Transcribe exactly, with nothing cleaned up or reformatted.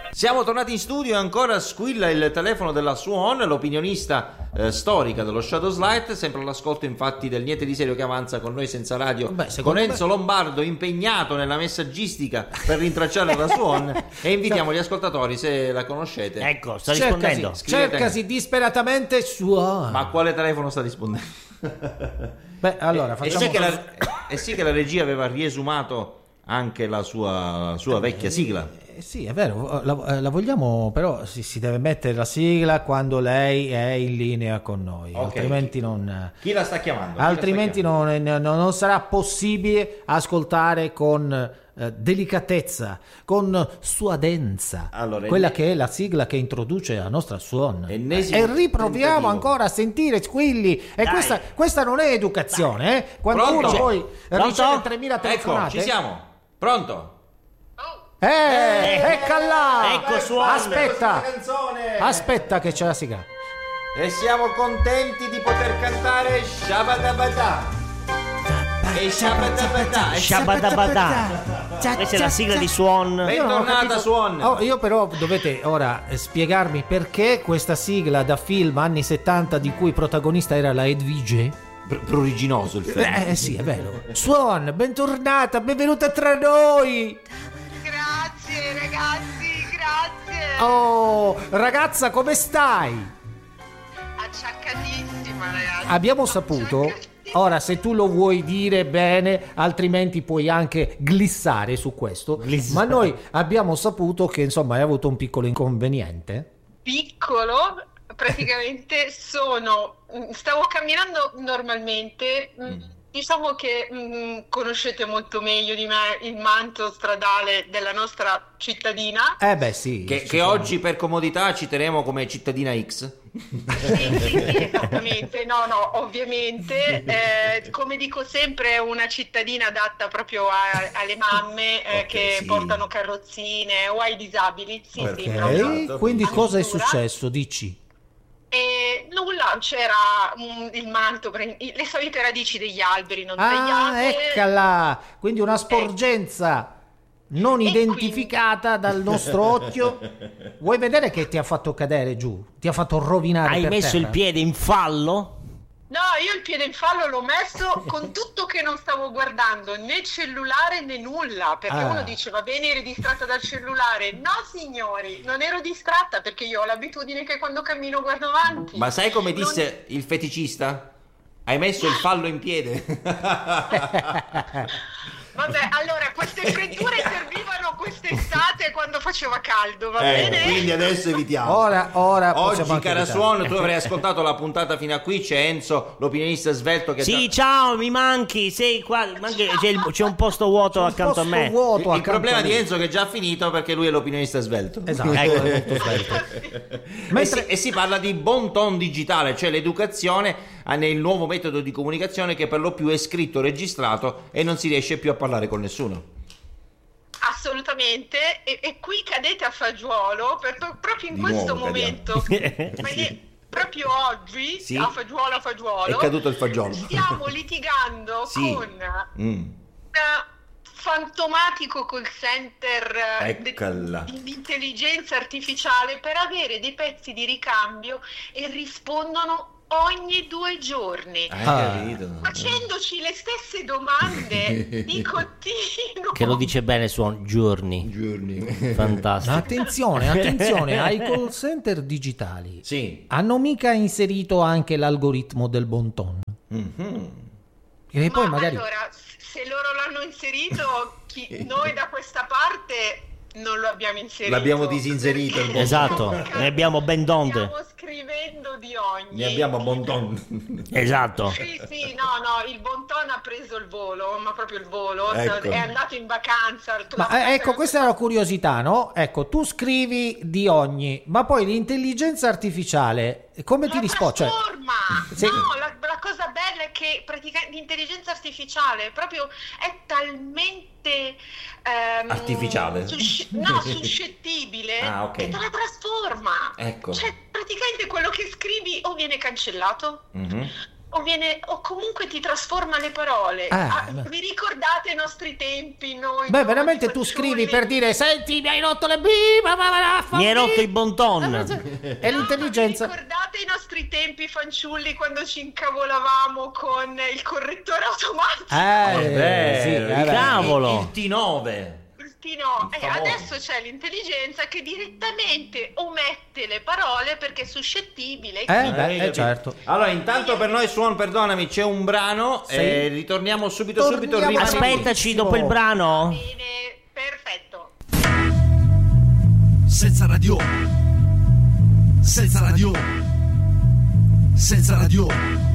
Siamo tornati in studio e ancora squilla il telefono della Swan, l'opinionista eh, storica dello Shadows Light, sempre all'ascolto infatti del Niente di Serio che avanza con noi senza radio. Beh, con Enzo me... Lombardo impegnato nella messaggistica per rintracciare la Swan e invitiamo gli ascoltatori, se la conoscete. Ecco, sta rispondendo. Cercasi, cercasi disperatamente Swan. Ma a quale telefono sta rispondendo? Beh, allora facciamo... E sì che la, e sì che la regia aveva riesumato anche la sua, sua vecchia sigla. Eh, sì, è vero, la, la vogliamo, però si, si deve mettere la sigla quando lei è in linea con noi, okay. Altrimenti non... Chi la sta chiamando? Chi altrimenti sta chiamando? Non, non, non sarà possibile ascoltare con eh, delicatezza, con suadenza, allora, quella enne... che è la sigla che introduce la nostra Swan. Ennesimo e riproviamo tentativo. Ancora a sentire squilli. E questa, questa non è educazione, eh? Quando Pronto? uno poi Pronto? riceve tremila telefonate. Ecco, ci siamo. Pronto? Eh, eh, ecco là! Ecco Swan. Aspetta, aspetta che c'è la sigla. E siamo contenti di poter cantare Shabadabada. E Shabadabada. E Shabadabada. Questa è la sigla di Swan. Bentornata Swan. Oh, io però dovete ora spiegarmi perché questa sigla da film anni settanta di cui protagonista era la Edvige. Pruriginoso il film. Eh sì, è vero. Swan, bentornata, benvenuta tra noi. Grazie ragazzi, grazie. Oh, ragazza, come stai? Acciaccatissima ragazzi. Abbiamo saputo, ora se tu lo vuoi dire bene, altrimenti puoi anche glissare su questo, glissare. Ma noi abbiamo saputo che insomma hai avuto un piccolo inconveniente. Piccolo? Praticamente sono, stavo camminando normalmente, mm. diciamo che mh, conoscete molto meglio di me il manto stradale della nostra cittadina. Eh beh sì. Che, che oggi per comodità citeremo come cittadina X. Sì, sì, sì, esattamente, no, no, ovviamente, eh, come dico sempre, è una cittadina adatta proprio a, alle mamme eh, okay, che sì. portano carrozzine o ai disabili. Sì, okay. sì, proprio. Quindi cosa è successo? Dici. E nulla, c'era um, il manto, le solite radici degli alberi non ah, tagliate. Eccola, quindi una sporgenza eh. non e identificata quindi... dal nostro occhio. Vuoi vedere che ti ha fatto cadere giù? Ti ha fatto rovinare? Hai per messo terra? Il piede in fallo? No, io il piede in fallo l'ho messo con tutto che non stavo guardando né cellulare né nulla, perché ah. uno dice va bene, eri distratta dal cellulare. No signori, non ero distratta perché io ho l'abitudine che quando cammino guardo avanti. Ma sai come disse non... il feticista? Hai messo il fallo in piede. Vabbè, allora queste freddure servivano quest'estate quando faceva caldo, va eh, bene? Quindi adesso evitiamo. Ora, ora Oggi, cara Swan, tu avrai ascoltato la puntata fino a qui. C'è Enzo, l'opinionista svelto che sì, da... ciao, mi manchi. Sei qua, manchi, c'è, il, c'è un posto vuoto accanto a me. Vuoto il il problema di Enzo è che è già finito perché lui è l'opinionista svelto. Esatto, ecco, è molto svelto. Mentre... e, si, e si parla di bon ton digitale, cioè l'educazione nel nuovo metodo di comunicazione che per lo più è scritto, registrato e non si riesce più a parlare con nessuno. Assolutamente, e, e qui cadete a fagiolo per, per, proprio in di questo momento. Proprio oggi, sì. a fagiolo a fagiolo, è caduto il fagiolo. Stiamo litigando sì. con mm. un fantomatico call center di, di intelligenza artificiale per avere dei pezzi di ricambio e rispondono ogni due giorni, ah. facendoci le stesse domande di continuo. Che lo dice bene Swan, giorni. Giorni. Fantastico. Attenzione, attenzione, ai call center digitali. Sì. Hanno mica inserito anche l'algoritmo del bon ton. Mm-hmm. E Ma poi magari... allora, se loro l'hanno inserito, chi, noi da questa parte non lo abbiamo inserito. L'abbiamo disinserito. Il esatto, ne abbiamo ben donde. Stiamo scrivendo di ogni. Ne abbiamo bon ton. Esatto. Sì, sì, no, no, il bon ton ha preso il volo, ma proprio il volo. Ecco. È andato in vacanza. Ma ecco, questa è la curiosità, no? Ecco, tu scrivi di ogni, ma poi l'intelligenza artificiale come la ti risponde? Cioè, sì. No, la, la cosa bella è che praticamente l'intelligenza artificiale proprio è talmente ehm, artificiale susce- no, suscettibile ah, okay. che te la trasforma. Ecco. Cioè praticamente quello che scrivi o viene cancellato mm-hmm. o viene o comunque ti trasforma le parole. Eh, ah, vi ricordate i nostri tempi? Noi beh, veramente tu fanciulli? scrivi per dire: senti, mi hai rotto le bi, ma va, va, va, mi hai rotto il bon ton. E l'intelligenza. No, vi ricordate i nostri tempi fanciulli quando ci incavolavamo con il correttore automatico? Eh, beh, sì, eh, cavolo. Il T nove. No, eh, adesso c'è l'intelligenza che direttamente omette le parole perché è suscettibile. Eh, beh, eh, certo. Allora, intanto per noi, Suon, perdonami, c'è un brano sì. e ritorniamo subito, Torniamo subito. Rimani Aspettaci dopo il brano. Bene, perfetto. Senza radio, senza radio, senza radio.